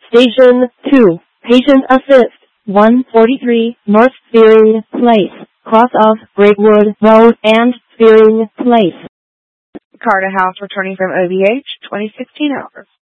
Station 2, Patient Assist, 143 North Spearing Place, cross of Braidwood Road and Spearing Place. Carter House returning from OVH, 2016 hours.